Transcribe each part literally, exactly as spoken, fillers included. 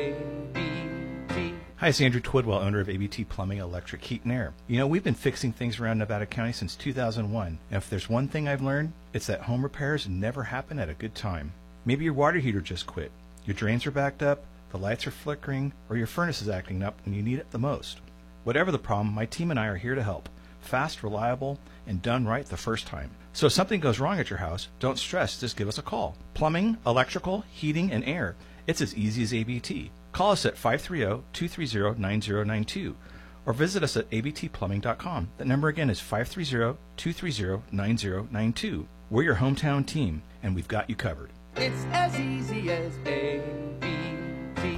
Hi, it's Andrew Twidwell, owner of A B T Plumbing, Electric, Heat, and Air. You know, we've been fixing things around Nevada County since two thousand one, and if there's one thing I've learned, it's that home repairs never happen at a good time. Maybe your water heater just quit, your drains are backed up, the lights are flickering, or your furnace is acting up when you need it the most. Whatever the problem, my team and I are here to help. Fast, reliable, and done right the first time. So if something goes wrong at your house, don't stress, just give us a call. Plumbing, electrical, heating, and air. It's as easy as A B T. Call us at five three zero, two three zero, nine zero nine two or visit us at a b t plumbing dot com. That number again is five three zero, two three zero, nine zero nine two. We're your hometown team, and we've got you covered. It's as easy as A B T.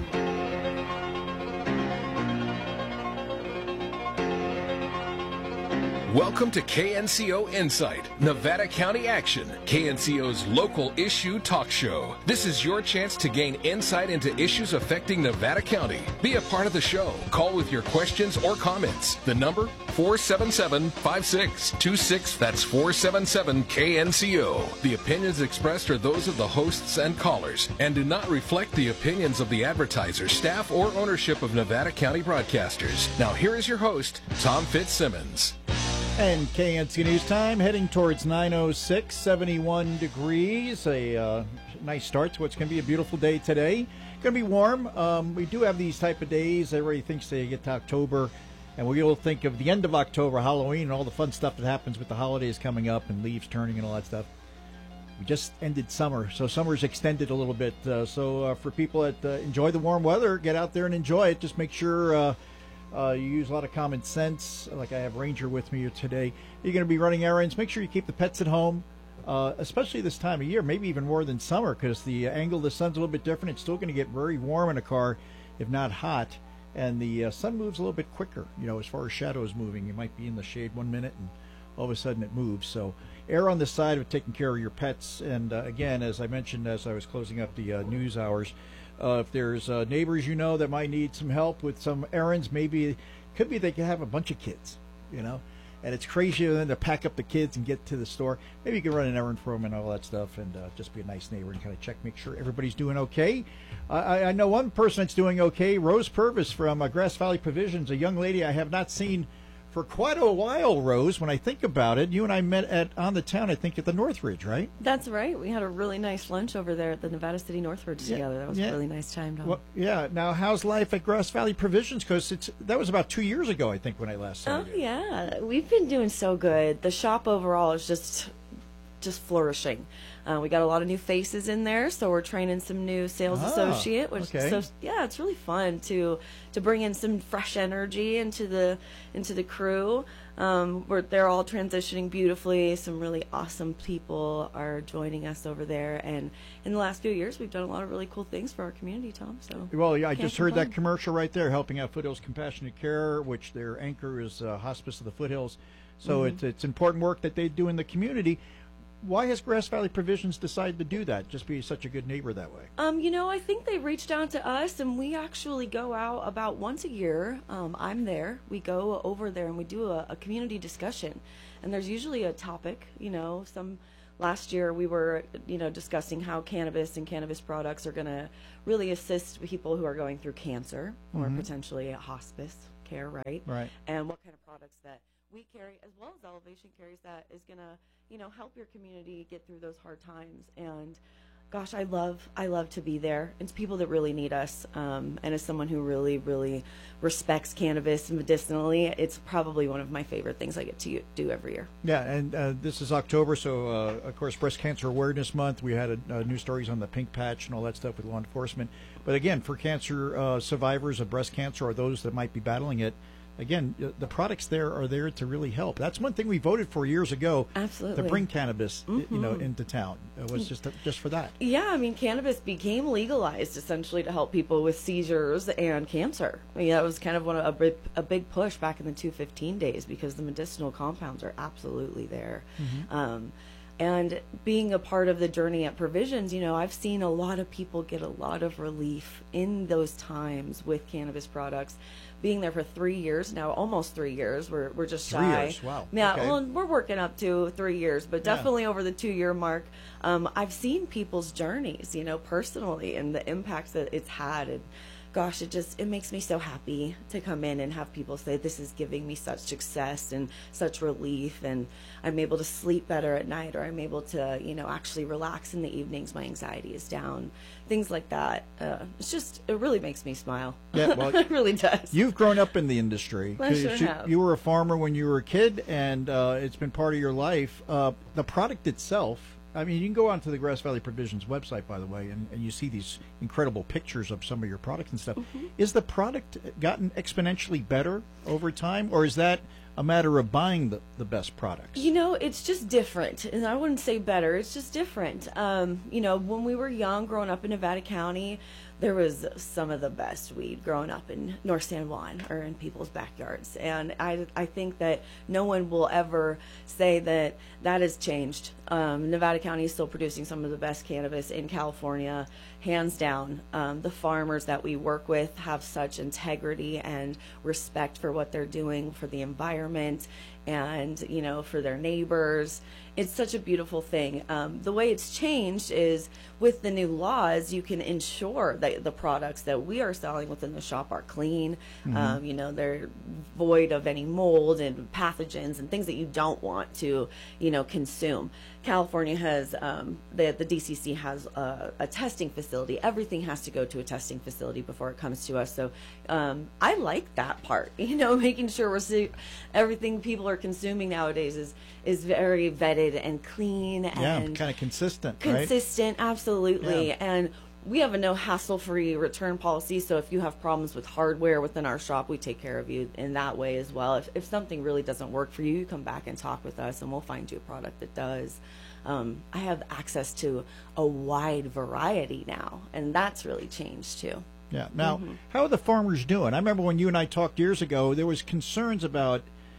Welcome to K N C O Insight, Nevada County Action, K N C O's local issue talk show. This is your chance to gain insight into issues affecting Nevada County. Be a part of the show. Call with your questions or comments. The number, four seven seven, five six two six. That's four seven seven K N C O. The opinions expressed are those of the hosts and callers and do not reflect the opinions of the advertisers, staff, or ownership of Nevada County Broadcasters. Now here is your host, Tom Fitzsimmons. And K N C News Time, heading towards nine oh six, seventy-one degrees. A uh, nice start to what's going to be a beautiful day today. Going to be warm. Um, we do have these type of days. Everybody thinks they get to October, and we all think of the end of October, Halloween, and all the fun stuff that happens with the holidays coming up and leaves turning and all that stuff. We just ended summer, so summer's extended a little bit. Uh, so uh, for people that uh, enjoy the warm weather, get out there and enjoy it. Just make sure... Uh, Uh, you use a lot of common sense. Like I have Ranger with me here today. You're going to be running errands. Make sure you keep the pets at home, uh, especially this time of year, maybe even more than summer, because the angle of the sun's a little bit different. It's still going to get very warm in a car, if not hot, and the uh, sun moves a little bit quicker, you know, as far as shadows moving. You might be in the shade one minute, and all of a sudden it moves. So err on the side of taking care of your pets. And uh, again, as I mentioned as I was closing up the uh, news hours, Uh, if there's uh, neighbors you know that might need some help with some errands, maybe could be they could have a bunch of kids, you know, and it's crazy for them to pack up the kids and get to the store. Maybe you can run an errand for them and all that stuff, and uh, just be a nice neighbor and kind of check, make sure everybody's doing okay. I, I know one person that's doing okay, Rose Purvis from uh, Grass Valley Provisions, a young lady I have not seen for quite a while, Rose. When I think about it, you and I met at on the town, I think, at the Northridge, right? That's right. We had a really nice lunch over there at the Nevada City Northridge yeah, together. That was yeah. a really nice time, Tom. Well, yeah. Now, how's life at Grass Valley Provisions? Because it's that was about two years ago, I think, when I last saw oh, you. yeah. We've been doing so good. The shop overall is just just flourishing. Uh, we got a lot of new faces in there, so we're training some new sales ah, associate. Which, okay. so yeah, it's really fun to to bring in some fresh energy into the into the crew. Um, we're they're all transitioning beautifully. Some really awesome people are joining us over there, and in the last few years, we've done a lot of really cool things for our community, Tom. So well, yeah, I can't just heard complain. that commercial right there, helping out Foothills Compassionate Care, which their anchor is uh, Hospice of the Foothills. So Mm-hmm. it's it's important work that they do in the community. Why has Grass Valley Provisions decided to do that? Just be such a good neighbor that way. Um, you know, I think they reached out to us, and we actually go out about once a year. Um, I'm there. We go over there and we do a, a community discussion, and there's usually a topic. You know, some last year we were, you know, discussing how cannabis and cannabis products are going to really assist people who are going through cancer or Mhm. potentially a hospice care, right? Right. And what kind of products that we carry, as well as Elevation carries, that is going to, you know, help your community get through those hard times. And gosh, I love, I love to be there. It's people that really need us. Um, and as someone who really, really respects cannabis medicinally, it's probably one of my favorite things I get to do every year. Yeah, and uh, this is October, so uh, of course, Breast Cancer Awareness Month. We had a, uh, news stories on the pink patch and all that stuff with law enforcement. But again, for cancer uh, survivors of breast cancer or those that might be battling it, again, the products there are there to really help. That's one thing we voted for years ago. Absolutely. To bring cannabis, Mm-hmm. you know, into town. It was just just for that. Yeah, I mean, cannabis became legalized essentially to help people with seizures and cancer. I mean, that was kind of one of a big, a big push back in the two fifteen days because the medicinal compounds are absolutely there. Mm-hmm. Um, and being a part of the journey at Provisions, you know, I've seen a lot of people get a lot of relief in those times with cannabis products. Being there for three years now, almost three years. We're we're just shy. Three years, wow. Yeah, Okay. well, we're working up to three years, but Yeah. definitely over the two-year mark. Um, I've seen people's journeys, you know, personally, and the impact that it's had, and gosh, it just, it makes me so happy to come in and have people say this is giving me such success and such relief, and I'm able to sleep better at night, or I'm able to, you know, actually relax in the evenings. My anxiety is down, things like that. Uh, it's just, it really makes me smile. Yeah, well, it really does. You've grown up in the industry. I sure you, have. you were a farmer when you were a kid, and uh, it's been part of your life. Uh, the product itself, I mean, you can go onto the Grass Valley Provisions website, by the way, and, and you see these incredible pictures of some of your products and stuff. Mm-hmm. Is the product gotten exponentially better over time, or is that a matter of buying the, the best products? You know, it's just different. And I wouldn't say better. It's just different. Um, you know, when we were young, growing up in Nevada County, there was some of the best weed growing up in North San Juan or in people's backyards. And I, I think that no one will ever say that that has changed. Um, Nevada County is still producing some of the best cannabis in California, hands down. Um, the farmers that we work with have such integrity and respect for what they're doing for the environment and, you know, for their neighbors. It's such a beautiful thing. Um, the way it's changed is with the new laws, you can ensure that the products that we are selling within the shop are clean. Mm-hmm. Um, you know, they're void of any mold and pathogens and things that you don't want to, you know, consume. California has, um, the, the D C C has a, a testing facility. Everything has to go to a testing facility before it comes to us. So um, I like that part, you know, making sure we're see- everything people are consuming nowadays is, is very vetted and clean and yeah, kind of consistent, consistent, right? Absolutely. Yeah. And we have a no hassle-free return policy, so if you have problems with hardware within our shop, we take care of you in that way as well. If, if something really doesn't work for you, you come back and talk with us, and we'll find you a product that does. Um, I have access to a wide variety now, and that's really changed too. Yeah. Now, mm-hmm. how are the farmers doing? I remember when you and I talked years ago, there was concerns about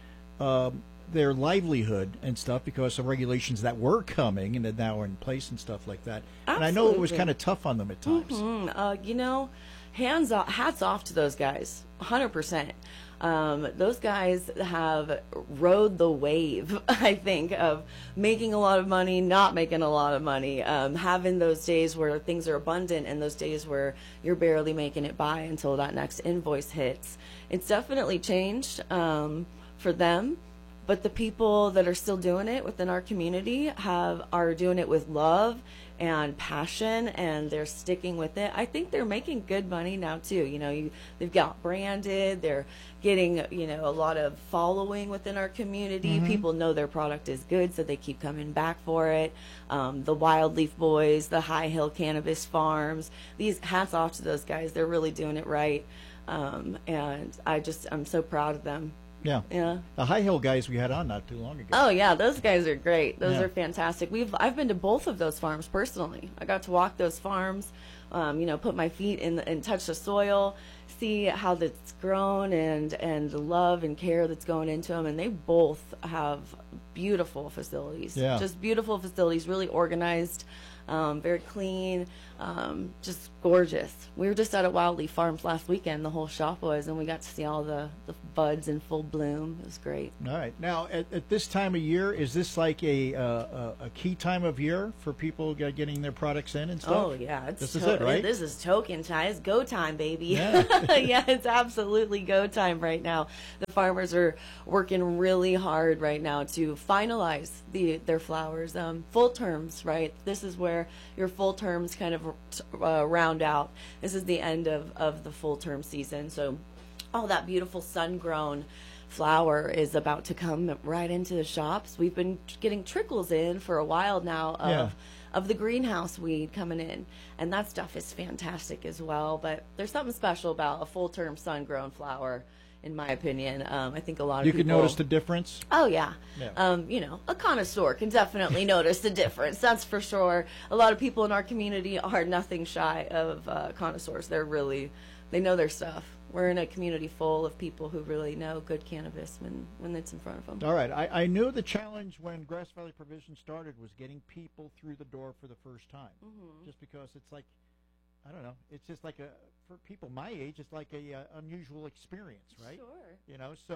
um, their livelihood and stuff because of regulations that were coming and that now are in place and stuff like that. Absolutely. And I know it was kind of tough on them at times. Mm-hmm. Uh, you know, hands off, hats off to those guys, one hundred percent. Um, those guys have rode the wave, I think, of making a lot of money, not making a lot of money, um, having those days where things are abundant and those days where you're barely making it by until that next invoice hits. It's definitely changed um, for them. But the people that are still doing it within our community have are doing it with love and passion, and they're sticking with it. I think they're making good money now too. You know, you they've got branded. They're getting, you know, a lot of following within our community. Mm-hmm. People know their product is good, so they keep coming back for it. Um, the Wild Leaf Boys, the High Hill Cannabis Farms. These hats off to those guys. They're really doing it right, um, and I just I'm so proud of them. Yeah. Yeah. The High Hill guys we had on not too long ago. Oh yeah, those guys are great. Those yeah. are fantastic. We've I've been to both of those farms personally. I got to walk those farms, um, you know, put my feet in the, and touch the soil, see how that's grown and and the love and care that's going into them. And they both have beautiful facilities. Yeah. Just beautiful facilities, really organized, um, very clean, um, just gorgeous. We were just out at Wild Leaf Farms last weekend, the whole shop was, and we got to see all the, the buds in full bloom. It was great. All right. Now, at, at this time of year, is this like a, uh, a a key time of year for people get- getting their products in and stuff? Oh, yeah. It's This to- is it, right? This is token time. It's go time, baby. Yeah. Yeah, it's absolutely go time right now. The farmers are working really hard right now to finalize the their flowers. Um, full terms, right? This is where your full terms kind of uh, round out. This is the end of, of the full term season. So all that beautiful sun-grown flower is about to come right into the shops. We've been getting trickles in for a while now of Yeah. of the greenhouse weed coming in, and that stuff is fantastic as well. But there's something special about a full-term sun-grown flower, in my opinion. Um, I think a lot of You people... can notice the difference? Oh, yeah. Yeah. Um, you know, a connoisseur can definitely notice the difference. That's for sure. A lot of people in our community are nothing shy of uh, connoisseurs. They're really, they know their stuff. We're in a community full of people who really know good cannabis when, when it's in front of them. All right. I, I knew the challenge when Grass Valley Provision started was getting people through the door for the first time. Mm-hmm. Just because it's like, I don't know, it's just like a, for people my age, it's like a uh, unusual experience, right? Sure. You know, so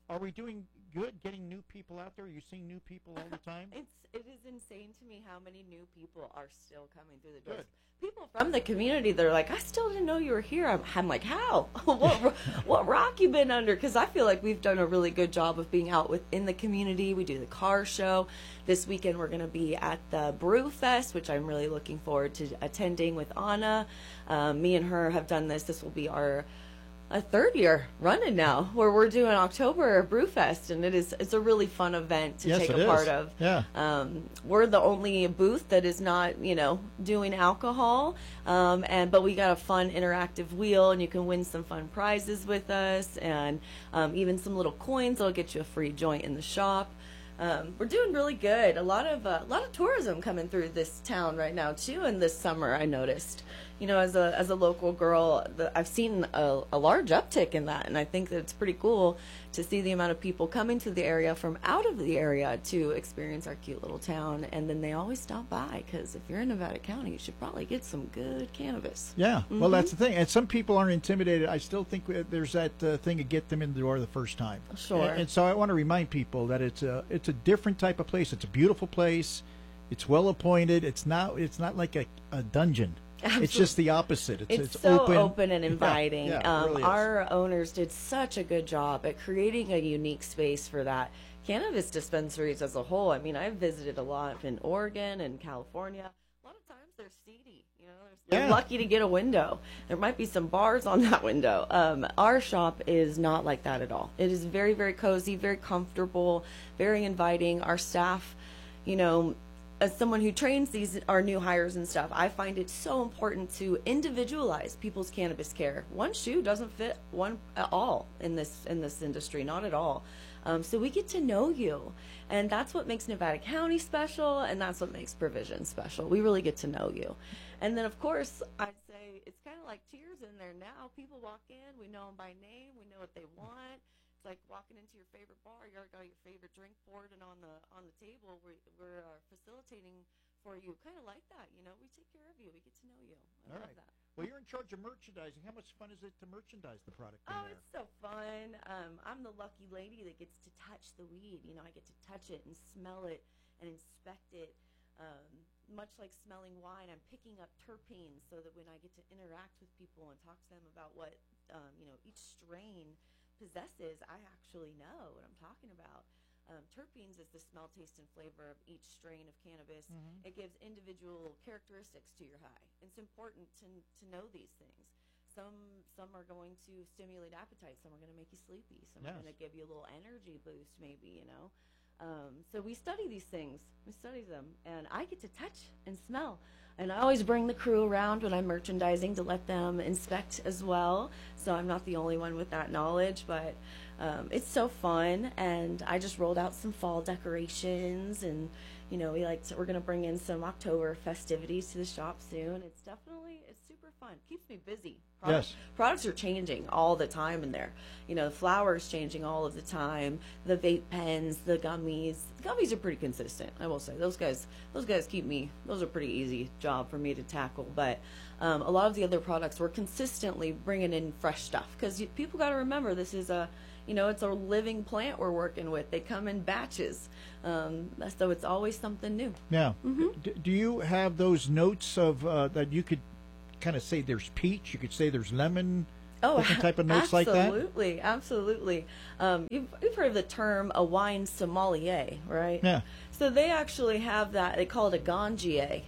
are we doing good getting new people out there? Are you seeing new people all the time? It's it is insane to me how many new people are still coming through the doors. Good. People from the community, they're like, I still didn't know you were here. I'm, I'm like, how? what what rock you been under? Because I feel like we've done a really good job of being out within the community. We do the car show. This weekend we're going to be at the Brew Fest, which I'm really looking forward to attending with Anna. Um, me and her have done this. This will be our a third year running now, where we're doing October Brewfest, and it is it's a really fun event to Yes, take it a is. part of. Yeah. Um, we're the only booth that is not, you know, doing alcohol, um, and but we got a fun interactive wheel, and you can win some fun prizes with us, and um, even some little coins that'll get you a free joint in the shop. Um, we're doing really good. A lot of uh, a lot of tourism coming through this town right now too. And this summer, I noticed, you know, as a as a local girl, the, I've seen a, a large uptick in that, and I think that it's pretty cool to see the amount of people coming to the area from out of the area to experience our cute little town. And then they always stop by because if you're in Nevada County, you should probably get some good cannabis. Yeah, well, that's the thing. And some people aren't intimidated. I still think there's that uh, thing to get them in the door the first time. Sure. And, and so I want to remind people that it's a it's a different type of place. It's a beautiful place. It's well appointed. It's not it's not like a, a dungeon. It's just the opposite. It's, It's, it's so open. open, and inviting. Yeah, yeah, it um, really is. our owners did such a good job at creating a unique space for that. Cannabis dispensaries as a whole, I mean, I've visited a lot in Oregon and California. A lot of times they're seedy. You know, they're Yeah. lucky to get a window. There might be some bars on that window. Um, our shop is not like that at all. It is very, very cozy, very comfortable, very inviting. Our staff, you know, as someone who trains these our new hires and stuff, I find it so important to individualize people's cannabis care. One shoe doesn't fit one at all in this in this industry, not at all. Um, so we get to know you, and that's what makes Nevada County special, and that's what makes Provision special. We really get to know you, and then of course I'd say it's kind of like Tears in there now. People walk in, we know them by name, we know what they want. It's like walking into your favorite bar. You already got your favorite drink poured and on the on the table. We're, we're uh, facilitating for you, kind of like that. You know, we take care of you. We get to know you. I All love right. that. Well, you're in charge of merchandising. How much fun is it to merchandise the product in Oh, there? it's so fun. Um, I'm the lucky lady that gets to touch the weed. You know, I get to touch it and smell it and inspect it. Um, much like smelling wine, I'm picking up terpenes so that when I get to interact with people and talk to them about what, um, you know, each strain possesses, I actually know what I'm talking about. Um, terpenes is the smell, taste, and flavor of each strain of cannabis. Mm-hmm. It gives individual characteristics to your high. It's important to to know these things. Some some are going to stimulate appetite. Some are going to make you sleepy. Some Yes. are going to give you a little energy boost, maybe, you know. Um, so we study these things. We study them, and I get to touch and smell. And I always bring the crew around when I'm merchandising to let them inspect as well. So I'm not the only one with that knowledge, but um, it's so fun. And I just rolled out some fall decorations, and you know, we like to, we're going to bring in some October festivities to the shop soon. It's definitely it's super fun. Keeps me busy. Products, Yes. products are changing all the time in there. You know, the flour is changing all of the time. The vape pens, the gummies. The gummies are pretty consistent, I will say. Those guys, those guys keep me. Those are pretty easy job for me to tackle. But um, a lot of the other products, we're consistently bringing in fresh stuff because people got to remember this is a, you know, it's a living plant we're working with. They come in batches, um, so it's always something new. Yeah. Mm-hmm. D- do you have those notes of uh, that you could kind of say there's peach, you could say there's lemon, Oh, different type of notes like that? Absolutely, absolutely. Um, you've, you've heard of the term a wine sommelier, right? Yeah. So they actually have that. They call it a gangier,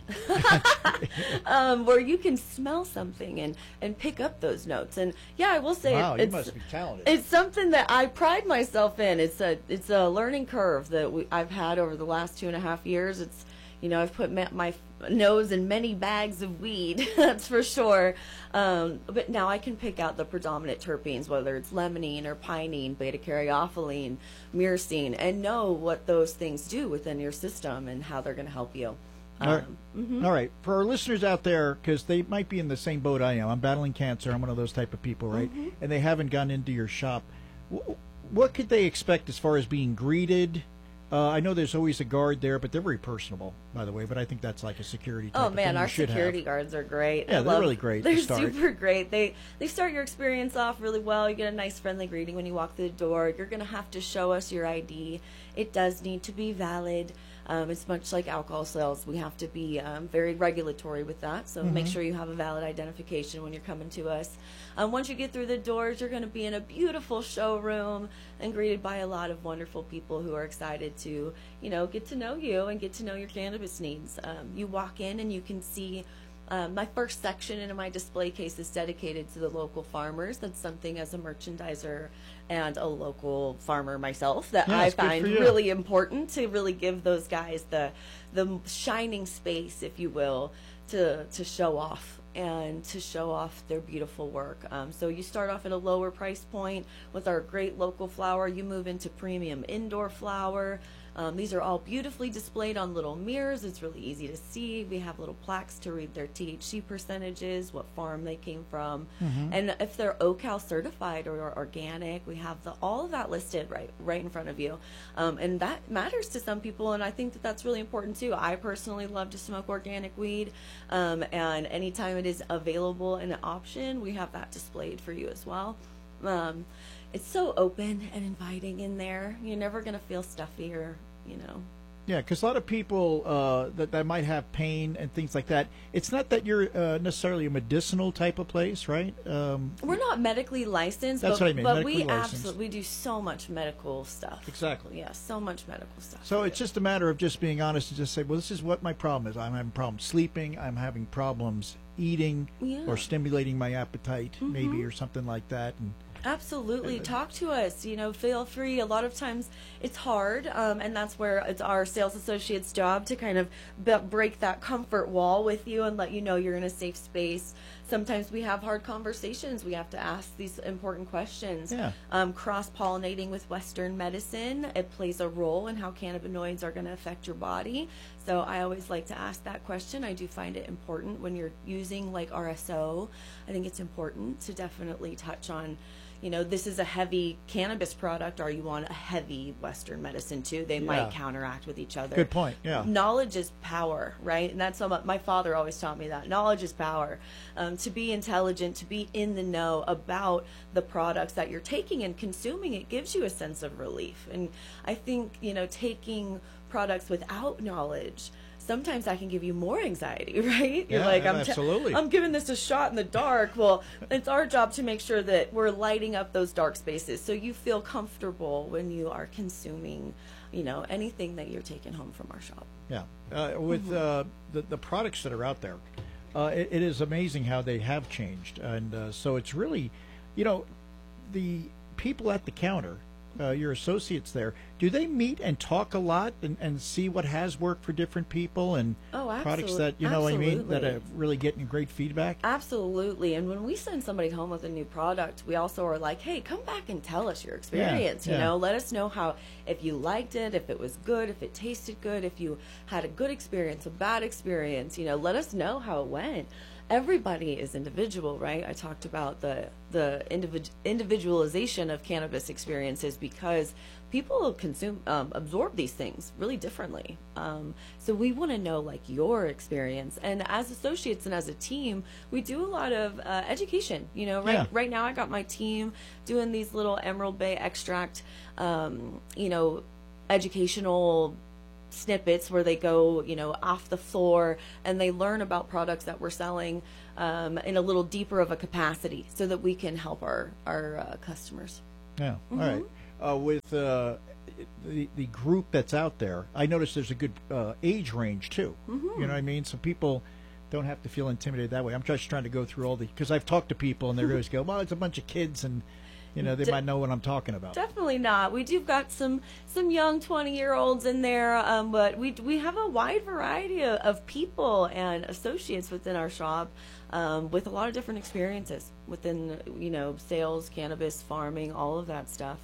um, where you can smell something and, and pick up those notes. And yeah, I will say Wow, it, you it's, must be talented. It's something that I pride myself in. It's a it's a learning curve that we, I've had over the last two and a half years. It's You know, I've put ma- my f- nose in many bags of weed, that's for sure. Um, but now I can pick out the predominant terpenes, whether it's limonene or pinene, beta-caryophyllene, myrcene, and know what those things do within your system and how they're going to help you. All right. Um, All right. For our listeners out there, because they might be in the same boat I am, I'm battling cancer. I'm one of those type of people, right? Mm-hmm. And they haven't gone into your shop. W- what could they expect as far as being greeted? Uh, I know there's always a guard there, but they're very personable, by the way. But I think that's like a security type Oh of man, thing you our should security have. guards are great. Yeah, I they're love- really great to They're start. super great. They they start your experience off really well. You get a nice friendly greeting when you walk through the door. You're gonna have to show us your I D. It does need to be valid. Um, it's much like alcohol sales. We have to be um, very regulatory with that. So make sure you have a valid identification when you're coming to us. Um, once you get through the doors, you're going to be in a beautiful showroom and greeted by a lot of wonderful people who are excited to, you know, get to know you and get to know your cannabis needs. Um, you walk in and you can see Um, my first section in my display case is dedicated to the local farmers. That's something as a merchandiser and a local farmer myself that Yeah, I it's good find for you. really important to really give those guys the the shining space, if you will, to to show off and to show off their beautiful work. Um, so you start off at a lower price point with our great local flower. You move into premium indoor flower. Um, these are all beautifully displayed on little mirrors. It's really easy to see. We have little plaques to read their T H C percentages, what farm they came from, and if they're O C A L certified or, or organic. We have the, all of that listed right right in front of you, um, and that matters to some people. And I think that that's really important too. I personally love to smoke organic weed, um, and anytime it is available and an option, we have that displayed for you as well. Um, it's so open and inviting in there. You're never going to feel stuffy or, you know. Yeah, because a lot of people uh, that, that might have pain and things like that, it's not that you're uh, necessarily a medicinal type of place, right? Um, We're not medically licensed, That's but, what I mean, but medically we licensed. absolutely we do so much medical stuff. Exactly. Yeah, so much medical stuff. So it's just a matter of just being honest and just say, well, this is what my problem is. I'm having problems sleeping. I'm having problems eating Yeah. or stimulating my appetite, maybe, or something like that. And Absolutely. Talk to us. You know, feel free. A lot of times it's hard, um, and that's where it's our sales associates' job to kind of b- break that comfort wall with you and let you know you're in a safe space. Sometimes we have hard conversations. We have to ask these important questions. Yeah. Um, cross-pollinating with Western medicine, it plays a role in how cannabinoids are going to affect your body. So I always like to ask that question. I do find it important when you're using like R S O. I think it's important to definitely touch on, you know, this is a heavy cannabis product. Are you on a heavy Western medicine too? They might Yeah. counteract with each other. Good point, yeah. Knowledge is power, right? And that's what my father always taught me, that knowledge is power. Um, to be intelligent, to be in the know about the products that you're taking and consuming, it gives you a sense of relief. And I think, you know, taking products without knowledge, sometimes that can give you more anxiety, right? You're Yeah, like, yeah, I'm, t- absolutely. I'm giving this a shot in the dark. Well, it's our job to make sure that we're lighting up those dark spaces so you feel comfortable when you are consuming, you know, anything that you're taking home from our shop. yeah, uh, with uh, the, the products that are out there, uh, it, it is amazing how they have changed. And uh, so it's really, you know, the people at the counter, uh, your associates there, do they meet and talk a lot and, and see what has worked for different people and Oh, products absolute- that, you know what I mean, that absolutely. are really getting great feedback? Absolutely. And when we send somebody home with a new product, we also are like, hey, come back and tell us your experience. yeah. You know, let us know how, if you liked it, if it was good, if it tasted good, if you had a good experience, a bad experience, you know, let us know how it went. Everybody is individual, right? I talked about the the individ- individualization of cannabis experiences because people consume um, absorb these things really differently. Um, so we want to know like your experience, and as associates and as a team, we do a lot of uh, education. You know, right Yeah. right now I got my team doing these little Emerald Bay extract, um, you know, educational snippets where they go, you know, off the floor and they learn about products that we're selling um, in a little deeper of a capacity so that we can help our, our uh, customers. Yeah. Mm-hmm. All right. Uh, with uh, the the group that's out there, I noticed there's a good uh, age range too. Mm-hmm. You know what I mean? So people don't have to feel intimidated that way. I'm just trying to go through all the, because I've talked to people and they always go, well, it's a bunch of kids and, you know, they De- might know what I'm talking about. Definitely not. We do got some some young twenty year olds in there, um, but we we have a wide variety of, of people and associates within our shop um, with a lot of different experiences within, you know, sales, cannabis, farming, all of that stuff.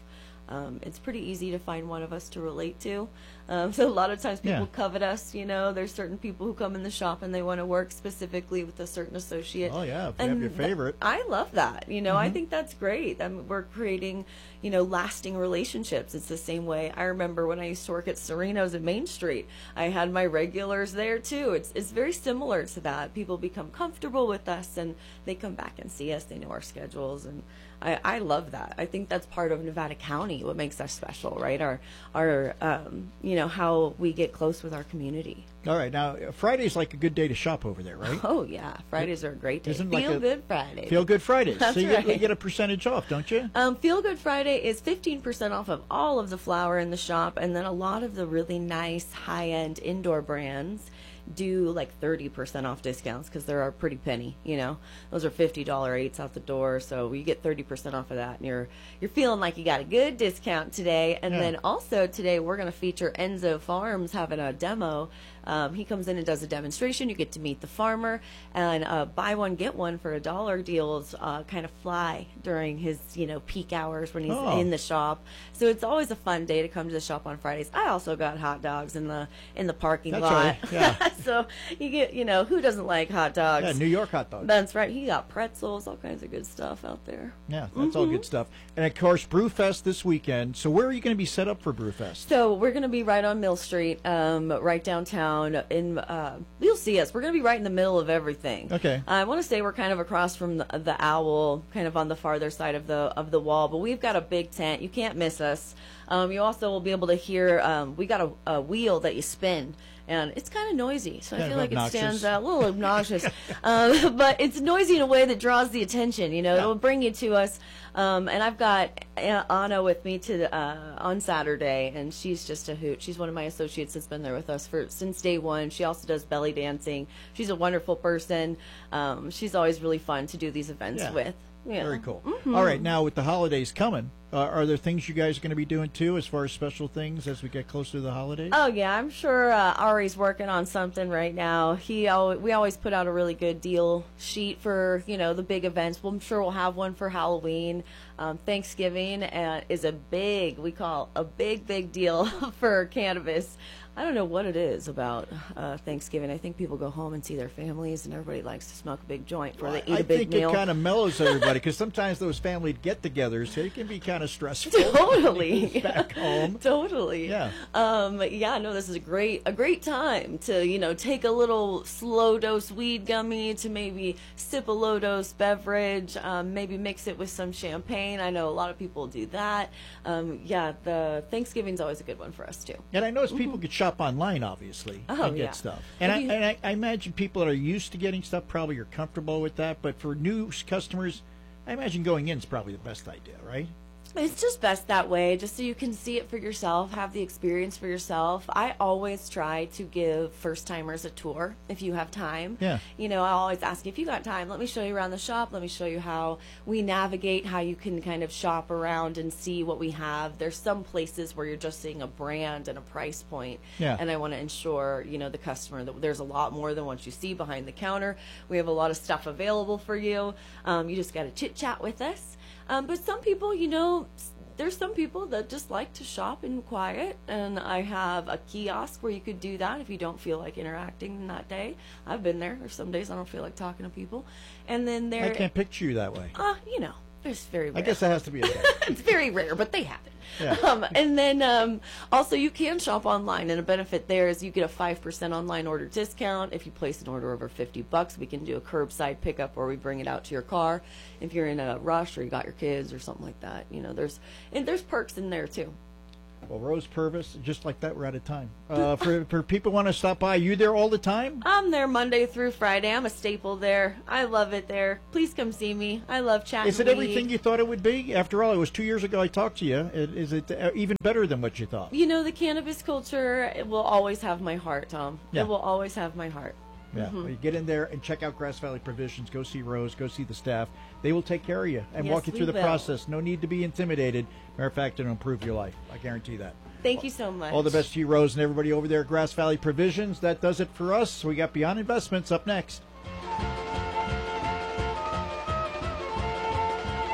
Um, it's pretty easy to find one of us to relate to. Um, so a lot of times people Yeah. covet us, you know, there's certain people who come in the shop and they want to work specifically with a certain associate. Oh, yeah, if you have And your th- favorite. I love that. You know, I think that's great. I mean, we're creating, you know, lasting relationships. It's the same way. I remember when I used to work at Sereno's at Main Street, I had my regulars there too. It's, it's very similar to that. People become comfortable with us and they come back and see us. They know our schedules, and I, I love that. I think that's part of Nevada County, what makes us special, right? Our, our, um, you know, how we get close with our community. All right, now Friday's like a good day to shop over there, right? Oh yeah, Fridays are a great day. Isn't like Feel a- Good Friday. Feel Good Fridays. That's so you, get, you right. get a percentage off, don't you? Um, Feel Good Friday is fifteen percent off of all of the flour in the shop, and then a lot of the really nice high-end indoor brands do like thirty percent off discounts because they're a pretty penny, you know. Those are fifty dollar eights out the door, so you get thirty percent off of that, and you're you're feeling like you got a good discount today. And Yeah. then also today we're going to feature Enzo Farms having a demo. Um, he comes in and does a demonstration. You get to meet the farmer, and uh, buy one get one for a dollar deals uh, kind of fly during his you know peak hours when he's Oh. in the shop. So it's always a fun day to come to the shop on Fridays. I also got hot dogs in the in the parking That's lot. right, yeah. So you get you know who doesn't like hot dogs? Yeah, New York hot dogs. That's right. He got pretzels, all kinds of good stuff out there. Yeah, that's all Mm-hmm. good stuff. And of course, Brewfest this weekend. So where are you going to be set up for Brewfest? So we're going to be right on Mill Street, um, right downtown. In uh, you'll see us. We're going to be right in the middle of everything. Okay. I want to say we're kind of across from the, the owl, kind of on the farther side of the of the wall. But we've got a big tent. You can't miss us. Um, you also will be able to hear. Um, we got a, a wheel that you spin. And it's kind of noisy, so I Kind feel of like obnoxious. it stands out. A little obnoxious. um, but it's noisy in a way that draws the attention, you know. Yeah. It'll bring you to us. Um, and I've got uh, Anna with me to uh, on Saturday, and she's just a hoot. She's one of my associates that's been there with us for since day one. She also does belly dancing. She's a wonderful person. Um, she's always really fun to do these events Yeah. with. Yeah. Very cool. Mm-hmm. All right, now with the holidays coming, uh, are there things you guys are going to be doing too, as far as special things as we get closer to the holidays? Oh yeah, I'm sure uh, Ari's working on something right now. He al- we always put out a really good deal sheet for you know the big events. Well, I'm sure we'll have one for Halloween. Um, Thanksgiving uh, is a big we call a big big deal for cannabis. I don't know what it is about uh, Thanksgiving. I think people go home and see their families, and everybody likes to smoke a big joint before they eat I a big think meal. it kind of mellows everybody because sometimes those family get-togethers, they can be kind of stressful. Totally. Back home. Totally. Yeah. Um, yeah, no, this is a great a great time to, you know, take a little slow dose weed gummy to maybe sip a low dose beverage, um, maybe mix it with some champagne. I know a lot of people do that. Um, yeah, the Thanksgiving's always a good one for us too. And I notice people can shop online, obviously, Oh, and get yeah. stuff. And, I, If you- and I, I imagine people that are used to getting stuff probably are comfortable with that. But for new customers, I imagine going in is probably the best idea, right? It's just best that way, just so you can see it for yourself, have the experience for yourself. I always try to give first timers a tour if you have time. Yeah. You know, I always ask if you got time, let me show you around the shop. Let me show you how we navigate, how you can kind of shop around and see what we have. There's some places where you're just seeing a brand and a price point. Yeah. And I want to ensure, you know, the customer that there's a lot more than what you see behind the counter. We have a lot of stuff available for you. Um, you just got to chit chat with us. Um, but some people, you know, s- there's some people that just like to shop in quiet, and I have a kiosk where you could do that if you don't feel like interacting that day. I've been there. There's some days I don't feel like talking to people. And then there, I can't picture you that way. uh, you know, there's very rare. I guess that has to be a thing. It's very rare, but they happen. Yeah. Um, and then um, also you can shop online, and a benefit there is you get a five percent online order discount. If you place an order over fifty bucks, we can do a curbside pickup where we bring it out to your car. If you're in a rush or you got your kids or something like that, you know, there's and there's perks in there too. Well, Rose Purvis, just like that, we're out of time. Uh, for, for people want to stop by, you there all the time? I'm there Monday through Friday. I'm a staple there. I love it there. Please come see me. I love chatting. Is it weed. everything you thought it would be? After all, it was two years ago I talked to you. It- Is it uh, even better than what you thought? You know, the cannabis culture, it will always have my heart, Tom. Yeah. It will always have my heart. Yeah, well, you get in there and check out Grass Valley Provisions. Go see Rose. Go see the staff. They will take care of you and Yes, walk you we through the will. process. No need to be intimidated. Matter of fact, it'll improve your life. I guarantee that. Thank you so much. All the best to you, Rose, and everybody over there at Grass Valley Provisions. That does it for us. We got Beyond Investments up next.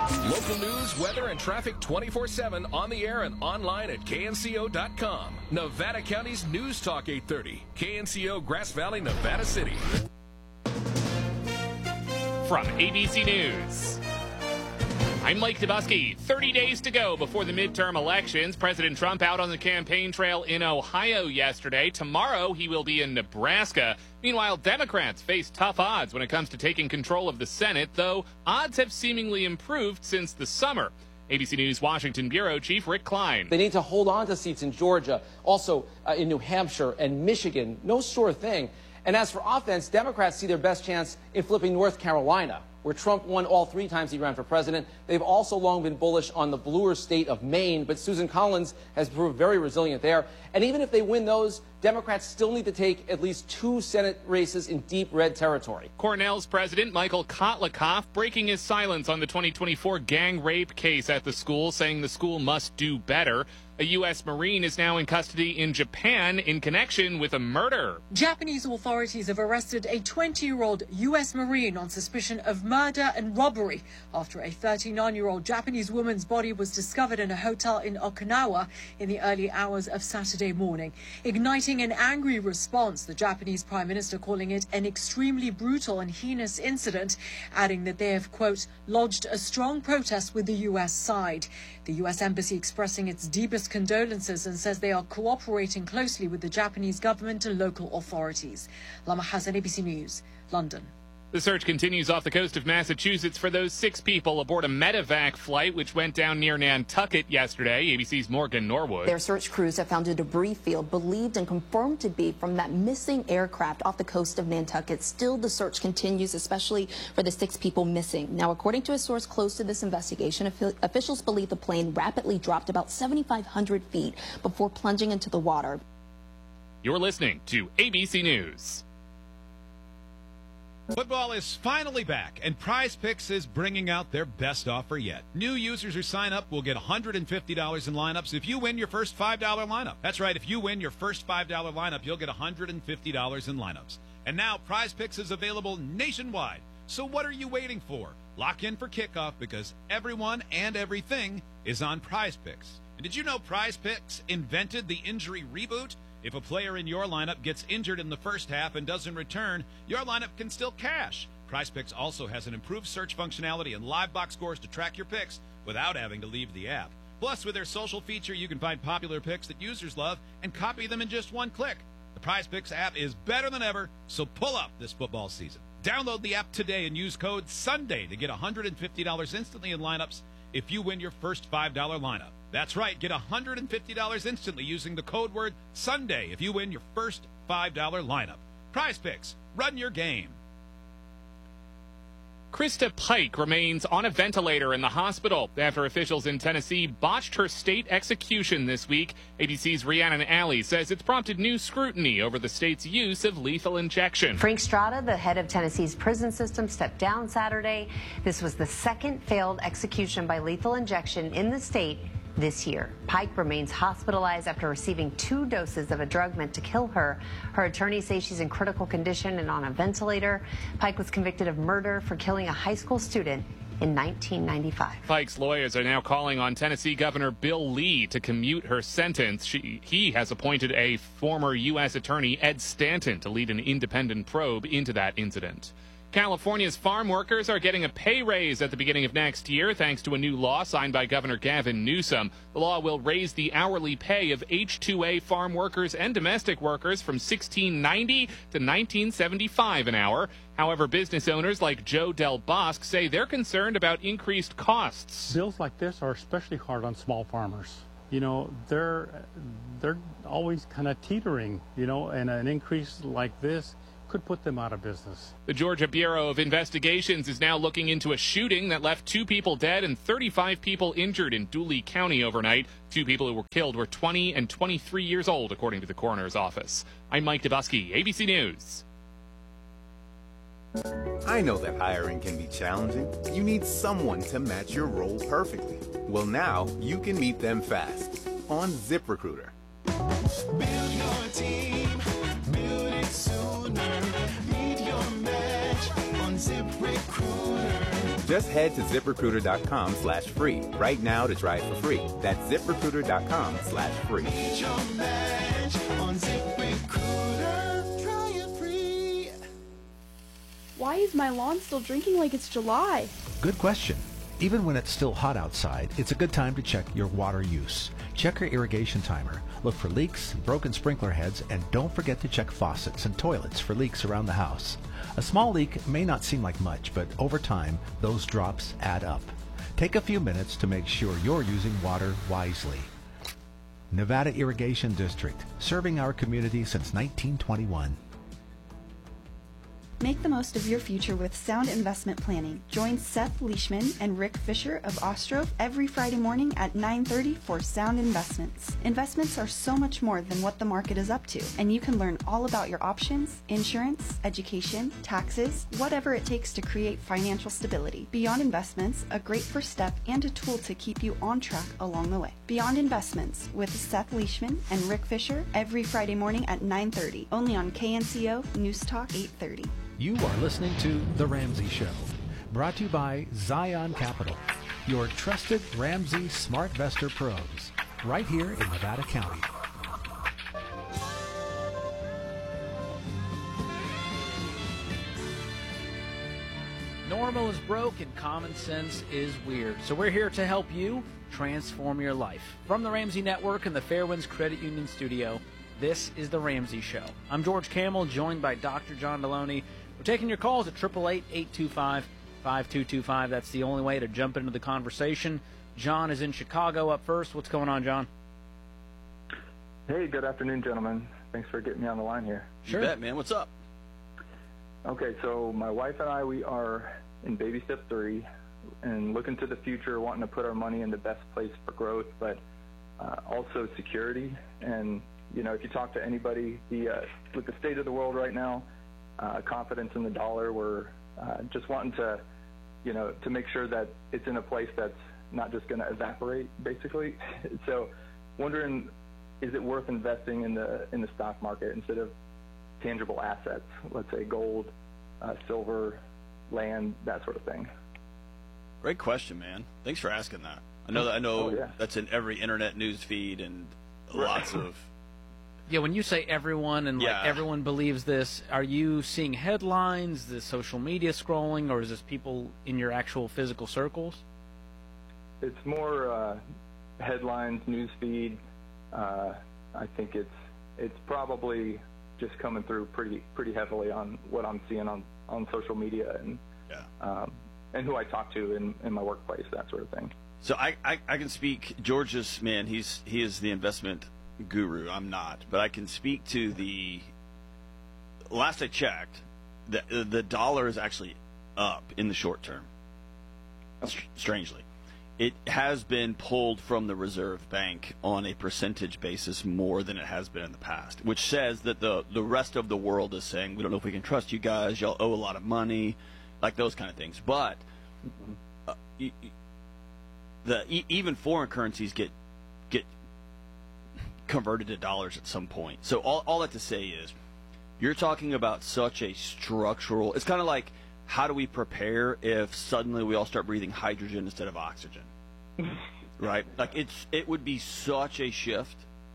Local news, weather, and traffic twenty-four seven on the air and online at K N C O dot com. Nevada County's News Talk eight thirty. K N C O Grass Valley, Nevada City. From A B C News, I'm Mike Dubusky. thirty days to go before the midterm elections. President Trump out on the campaign trail in Ohio yesterday. Tomorrow he will be in Nebraska. Meanwhile, Democrats face tough odds when it comes to taking control of the Senate, though odds have seemingly improved since the summer. A B C News Washington Bureau Chief Rick Klein. They need to hold on to seats in Georgia, also uh, in New Hampshire and Michigan. No sure thing. And as for offense, Democrats see their best chance in flipping North Carolina, where Trump won all three times he ran for president. They've also long been bullish on the bluer state of Maine, but Susan Collins has proved very resilient there. And even if they win those, Democrats still need to take at least two Senate races in deep red territory. Cornell's president, Michael Kotlikoff, breaking his silence on the twenty twenty-four gang rape case at the school, saying the school must do better. A U S Marine is now in custody in Japan in connection with a murder. Japanese authorities have arrested a twenty-year-old U S Marine on suspicion of murder and robbery after a thirty-nine-year-old Japanese woman's body was discovered in a hotel in Okinawa in the early hours of Saturday morning, igniting an angry response, the Japanese Prime Minister calling it an extremely brutal and heinous incident, adding that they have, quote, lodged a strong protest with the U S side. The U S Embassy expressing its deepest condolences and says they are cooperating closely with the Japanese government and local authorities. Lama Hassan, A B C News, London. The search continues off the coast of Massachusetts for those six people aboard a medevac flight which went down near Nantucket yesterday. A B C's Morgan Norwood. Their search crews have found a debris field believed and confirmed to be from that missing aircraft off the coast of Nantucket. Still, the search continues, especially for the six people missing. Now, according to a source close to this investigation, officials believe the plane rapidly dropped about seventy-five hundred feet before plunging into the water. You're listening to A B C News. Football is finally back, and Prize Picks is bringing out their best offer yet. New users who sign up will get one hundred fifty dollars in lineups if you win your first five dollar lineup. That's right, if you win your first five dollar lineup, you'll get one hundred fifty dollars in lineups. And now Prize Picks is available nationwide. So what are you waiting for? Lock in for kickoff because everyone and everything is on Prize Picks. And did you know Prize Picks invented the injury reboot? If a player in your lineup gets injured in the first half and doesn't return, your lineup can still cash. PrizePicks also has an improved search functionality and live box scores to track your picks without having to leave the app. Plus, with their social feature, you can find popular picks that users love and copy them in just one click. The PrizePicks app is better than ever, so pull up this football season. Download the app today and use code SUNDAY to get one hundred fifty dollars instantly in lineups if you win your first five dollar lineup. That's right, get one hundred fifty dollars instantly using the code word SUNDAY if you win your first five dollar lineup. Prize Picks, run your game. Krista Pike remains on a ventilator in the hospital after officials in Tennessee botched her state execution this week. A B C's Rhiannon Alley says it's prompted new scrutiny over the state's use of lethal injection. Frank Strada, the head of Tennessee's prison system, stepped down Saturday. This was the second failed execution by lethal injection in the state this year. Pike remains hospitalized after receiving two doses of a drug meant to kill her. Her attorneys say she's in critical condition and on a ventilator. Pike was convicted of murder for killing a high school student in nineteen ninety-five. Pike's lawyers are now calling on Tennessee Governor Bill Lee to commute her sentence. She, he has appointed a former U S attorney, Ed Stanton, to lead an independent probe into that incident. California's farm workers are getting a pay raise at the beginning of next year thanks to a new law signed by Governor Gavin Newsom. The law will raise the hourly pay of H two A farm workers and domestic workers from sixteen ninety to nineteen seventy-five an hour. However, business owners like Joe Del Bosque say they're concerned about increased costs. Bills like this are especially hard on small farmers. You know, they're they're always kind of teetering, you know, and an increase like this could put them out of business. The Georgia Bureau of Investigations is now looking into a shooting that left two people dead and thirty-five people injured in Dooley County overnight. Two people who were killed were twenty and twenty-three years old, according to the coroner's office. I'm Mike Dubusky, A B C News. I know that hiring can be challenging. You need someone to match your role perfectly. Well, now you can meet them fast on ZipRecruiter. Build your team, build it sooner. Meet your match on ZipRecruiter. Just head to ZipRecruiter.com slash free right now to try it for free. That's ZipRecruiter.com slash free. Get your match on ZipRecruiter. Try it free. Why is my lawn still drinking like it's July? Good question. Even when it's still hot outside, it's a good time to check your water use. Check your irrigation timer. Look for leaks, broken sprinkler heads, and don't forget to check faucets and toilets for leaks around the house. A small leak may not seem like much, but over time, those drops add up. Take a few minutes to make sure you're using water wisely. Nevada Irrigation District, serving our community since nineteen twenty-one. Make the most of your future with sound investment planning. Join Seth Leishman and Rick Fisher of Ostrov every Friday morning at nine thirty for Sound Investments. Investments are so much more than what the market is up to, and you can learn all about your options, insurance, education, taxes, whatever it takes to create financial stability. Beyond Investments, a great first step and a tool to keep you on track along the way. Beyond Investments with Seth Leishman and Rick Fisher every Friday morning at nine thirty, only on K N C O News Talk eight thirty. You are listening to The Ramsey Show, brought to you by Zion Capital, your trusted Ramsey SmartVestor pros, right here in Nevada County. Normal is broke and common sense is weird. So we're here to help you transform your life. From the Ramsey Network and the Fairwinds Credit Union Studio, this is The Ramsey Show. I'm George Camel, joined by Doctor John Deloney. We're taking your calls at eight eight eight, eight two five, five two two five. That's the only way to jump into the conversation. John is in Chicago up first. What's going on, John? Hey, good afternoon, gentlemen. Thanks for getting me on the line here. Sure. You bet, man. What's up? Okay, so my wife and I, we are in baby step three and looking to the future, wanting to put our money in the best place for growth, but uh, also security. And, you know, if you talk to anybody, the uh, with the state of the world right now, uh, confidence in the dollar, we're uh, just wanting to, you know, to make sure that it's in a place that's not just going to evaporate, basically. So wondering, is it worth investing in the in the stock market instead of tangible assets, let's say gold, uh, silver, land, that sort of thing? Great question, man. Thanks for asking that. I know that I know Oh, yeah. that's in every internet news feed and lots of. Yeah, when you say everyone and like Yeah. everyone believes this, are you seeing headlines, the social media scrolling, or is this people in your actual physical circles? It's more uh, headlines, news feed. Uh, I think it's it's probably just coming through pretty pretty heavily on what I'm seeing on, on social media and yeah. um, and who I talk to in, in my workplace, that sort of thing. So I, I, I can speak. George's man. He's he is the investment guru. I'm not, but I can speak to the. Last I checked, the the dollar is actually up in the short term. Str- strangely, it has been pulled from the Reserve Bank on a percentage basis more than it has been in the past, which says that the the rest of the world is saying we don't know if we can trust you guys. Y'all owe a lot of money, like those kind of things. But uh, y- y- the e- even foreign currencies get get converted to dollars at some point. So all all that to say is, you're talking about such a structural. It's kind of like, how do we prepare if suddenly we all start breathing hydrogen instead of oxygen? Right? Like it's it would be such a shift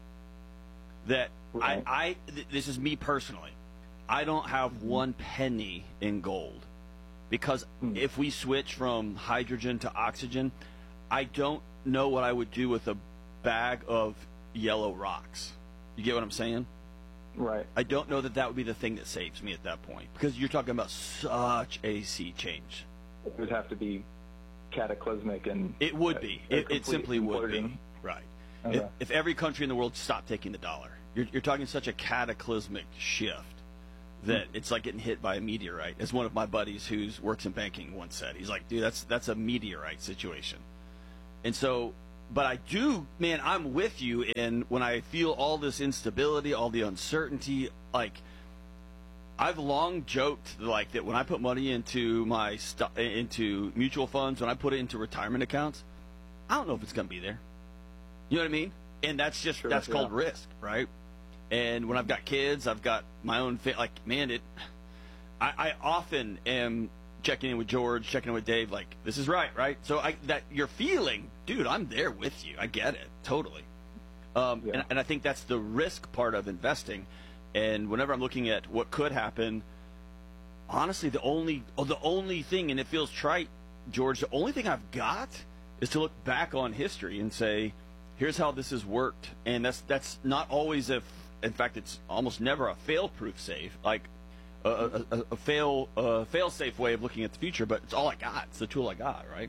that I, I th- this is me personally. I don't have one penny in gold because if we switch from hydrogen to oxygen, I don't know what I would do with a bag of yellow rocks. You get what I'm saying? Right. I don't know that that would be the thing that saves me at that point because you're talking about such a sea change. It would have to be cataclysmic and It would be. a- a It, it complete simply would be. implosion. Right. Okay. If, if every country in the world stopped taking the dollar, you're, you're talking such a cataclysmic shift that it's like getting hit by a meteorite. As one of my buddies who works in banking once said, he's like, dude, that's that's a meteorite situation. And so, but I do, man, I'm with you in when I feel all this instability, all the uncertainty, like, I've long joked like that when I put money into my stu- into mutual funds, when I put it into retirement accounts, I don't know if it's going to be there. You know what I mean? And that's just Sure, that's yeah. called risk, right? And when I've got kids, I've got my own fa- like man, it. I, I often am checking in with George, checking in with Dave, like, this is right, right? So I, that you're feeling, dude, I'm there with you. I get it, totally. Um, Yeah. and, and I think that's the risk part of investing. And whenever I'm looking at what could happen, honestly, the only oh, the only thing, and it feels trite, George, the only thing I've got is to look back on history and say, here's how this has worked. And that's that's not always a, in fact, it's almost never a fail-proof safe, like a, a, a, a fail a fail-safe way of looking at the future. But it's all I got. It's the tool I got, right?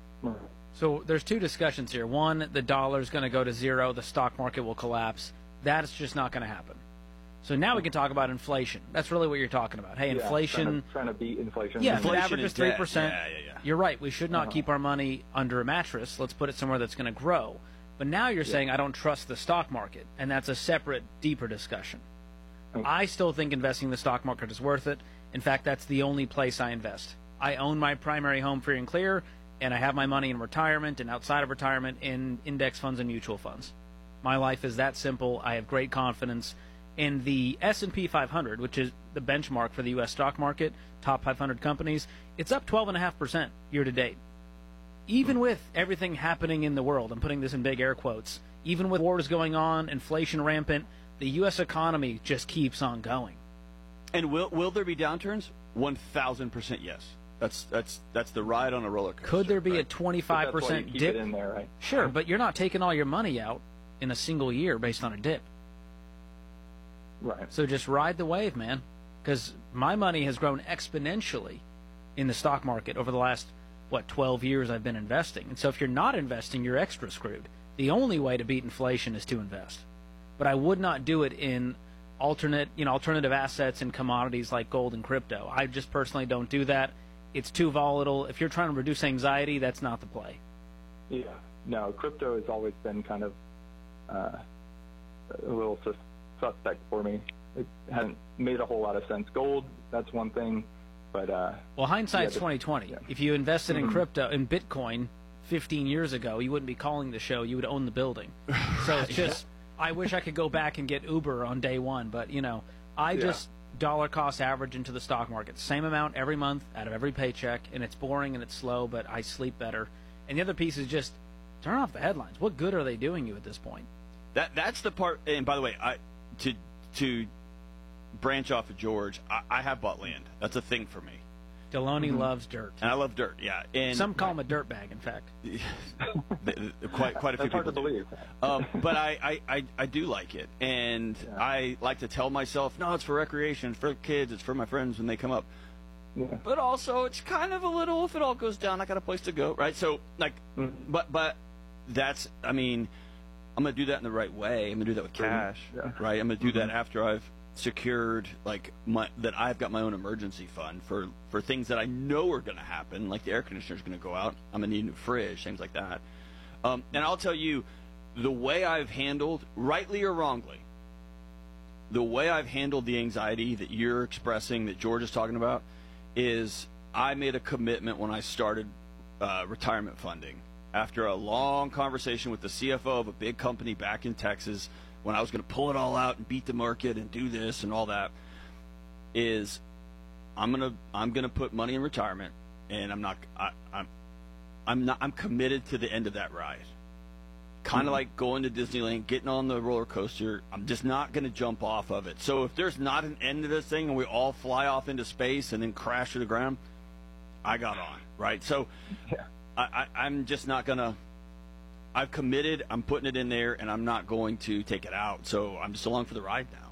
So there's two discussions here. One, the dollar's going to go to zero, the stock market will collapse. That's just not going to happen. So now we can talk about inflation. That's really what you're talking about. Hey, Yeah, inflation. Trying to, trying to beat inflation. Yeah, if it Inflation averages is three dead. percent. Yeah, yeah, yeah. You're right. We should not Uh-huh. keep our money under a mattress. Let's put it somewhere that's going to grow. But now you're saying I don't trust the stock market, and that's a separate, deeper discussion. I still think investing in the stock market is worth it. In fact, that's the only place I invest. I own my primary home free and clear, and I have my money in retirement and outside of retirement in index funds and mutual funds. My life is that simple. I have great confidence. In the S and P five hundred, which is the benchmark for the U S stock market, top five hundred companies, it's up twelve point five percent year to date. Even with everything happening in the world, I'm putting this in big air quotes, even with wars going on, inflation rampant, the U S economy just keeps on going. And will will there be downturns? One thousand percent yes. That's that's that's the ride on a roller coaster. Could there be a right? twenty-five But that's why you percent keep dip? it in there, right? Sure, but you're not taking all your money out in a single year based on a dip. Right. So just ride the wave, man. Because my money has grown exponentially in the stock market over the last, what, twelve years I've been investing. And so if you're not investing, you're extra screwed. The only way to beat inflation is to invest. But I would not do it in alternate, you know, alternative assets and commodities like gold and crypto. I just personally don't do that. It's too volatile. If you're trying to reduce anxiety, that's not the play. Yeah. No, crypto has always been kind of uh, a little sus- suspect for me. It hasn't made a whole lot of sense. Gold, that's one thing, but uh, Well, hindsight's yeah, the- twenty twenty. yeah. If you invested in Mhm. crypto, in Bitcoin, fifteen years ago, you wouldn't be calling the show. You would own the building. So it's just, I wish I could go back and get Uber on day one, but you know, I Yeah. just dollar cost average into the stock market, same amount every month out of every paycheck, and it's boring and it's slow, but I sleep better. And the other piece is just turn off the headlines. What good are they doing you at this point? That that's the part. And by the way, I to to branch off of George, I, I have bought land. That's a thing for me. Deloney loves dirt. And I love dirt. Yeah. And Some call him a dirt bag, in fact. quite quite a few That's hard people to do. believe. Um, but I, I, I, I do like it, and I like to tell myself, no, it's for recreation, it's for kids, it's for my friends when they come up. Yeah. But also, it's kind of a little, if it all goes down, I got a place to go, right? So, like, but but that's, I mean, I'm gonna do that in the right way. I'm gonna do that with cash, Yeah. right? I'm gonna do that after I've secured like my that I've got my own emergency fund for for things that I know are going to happen, like the air conditioner's going to go out. I'm going to need a new fridge, things like that. Um, and I'll tell you, the way I've handled, rightly or wrongly, the way I've handled the anxiety that you're expressing, that George is talking about, is I made a commitment when I started uh, retirement funding. After a long conversation with the C F O of a big company back in Texas, when I was going to pull it all out and beat the market and do this and all that, is I'm gonna I'm gonna put money in retirement, and I'm not I, I'm I'm not I'm committed to the end of that ride. Kind of Mm-hmm. like going to Disneyland, getting on the roller coaster. I'm just not going to jump off of it. So if there's not an end to this thing and we all fly off into space and then crash to the ground, I got on, right? So Yeah. I, I, I'm just not going to. I've committed. I'm putting it in there, and I'm not going to take it out. So I'm just along for the ride now.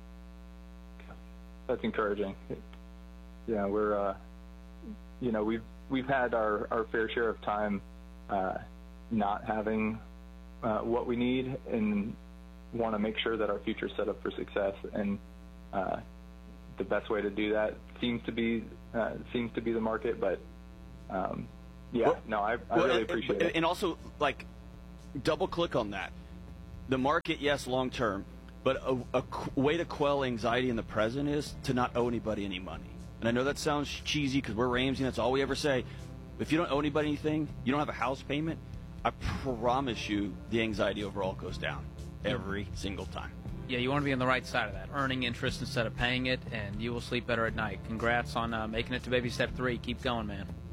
That's encouraging. Yeah, we're, uh, you know, we've we've had our, our fair share of time uh, not having uh, what we need, and want to make sure that our future's set up for success. And uh, the best way to do that seems to be uh, seems to be the market. But um, yeah, Well- no, I, I Well, really and- appreciate and, it. And also, like, double click on that. The market, yes, long term, but a, a qu- way to quell anxiety in the present is to not owe anybody any money. And I know that sounds cheesy because we're Ramsey, and that's all we ever say. If you don't owe anybody anything, you don't have a house payment, I promise you the anxiety overall goes down every single time. Yeah, you want to be on the right side of that, earning interest instead of paying it, and you will sleep better at night. Congrats on uh, making it to baby step three. Keep going, man.